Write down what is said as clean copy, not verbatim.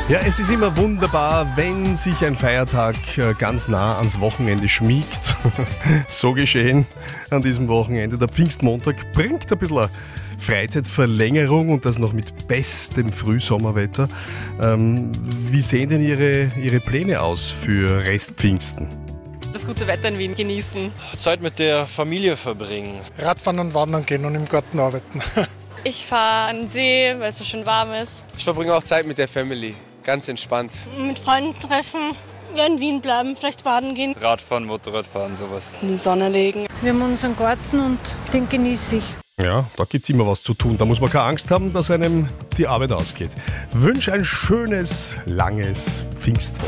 Ja, es ist immer wunderbar, wenn sich ein Feiertag ganz nah ans Wochenende schmiegt. So geschehen an diesem Wochenende. Der Pfingstmontag bringt ein bisschen Freizeitverlängerung und das noch mit bestem Frühsommerwetter. Wie sehen denn Ihre Pläne aus für Restpfingsten? Das gute Wetter in Wien genießen. Zeit mit der Familie verbringen. Radfahren und wandern gehen und im Garten arbeiten. Ich fahre an den See, weil es so schön warm ist. Ich verbringe auch Zeit mit der Family, ganz entspannt. Mit Freunden treffen, ja in Wien bleiben, vielleicht baden gehen. Radfahren, Motorradfahren, sowas. In die Sonne legen. Wir haben unseren Garten und den genieße ich. Ja, da gibt es immer was zu tun. Da muss man keine Angst haben, dass einem die Arbeit ausgeht. Wünsche ein schönes, langes Pfingstwochenende.